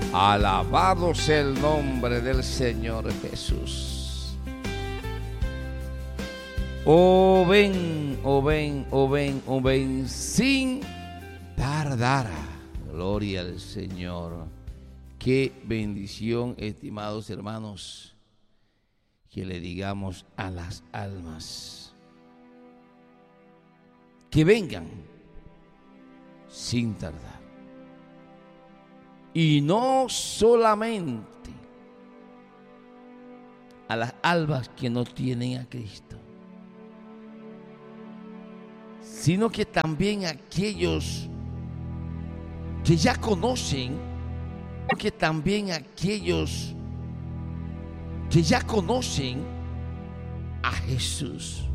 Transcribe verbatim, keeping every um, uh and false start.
Alabado sea el nombre del Señor Jesús. Oh ven, oh ven, oh ven, oh ven, sin tardar. Gloria al Señor. Qué bendición, estimados hermanos, que le digamos a las almas que vengan sin tardar. Y no solamente a las almas que no tienen a Cristo, sino que también a aquellos que ya conocen, que también a aquellos que ya conocen a Jesús.